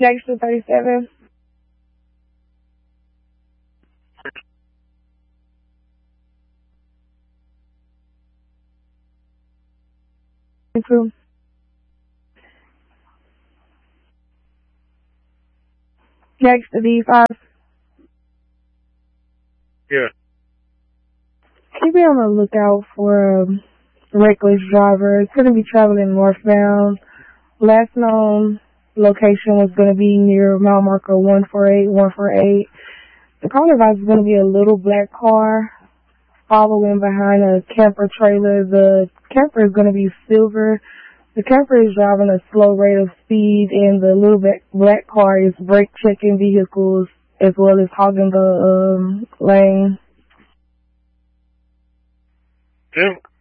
Next to 37. Next to D5. Yeah. Keep on the lookout for a reckless driver. It's going to be traveling northbound. Last known location was going to be near mile marker 148. The caller advice is going to be a little black car following behind a camper trailer. The camper is going to be silver. The camper is driving a slow rate of speed, and the little black car is brake checking vehicles as well as hogging the lane. Jim?